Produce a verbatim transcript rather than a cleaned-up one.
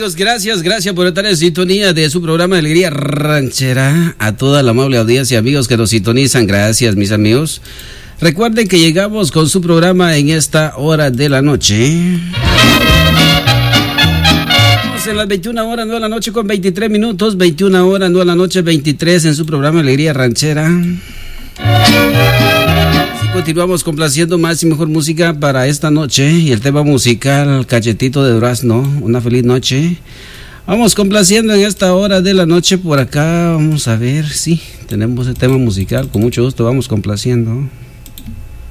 amigos, gracias, gracias por estar en sintonía de su programa de Alegría Ranchera. A toda la amable audiencia, amigos que nos sintonizan, gracias mis amigos. Recuerden que llegamos con su programa en esta hora de la noche. Estamos en las veintiuna horas, no de la noche con veintitrés minutos, veintiuna horas, no de la noche veintitrés en su programa Alegría Ranchera. Así continuamos complaciendo más y mejor música para esta noche y el tema musical Cachetito de Durazno, una feliz noche. Vamos complaciendo en esta hora de la noche por acá, vamos a ver, sí, tenemos el tema musical, con mucho gusto vamos complaciendo.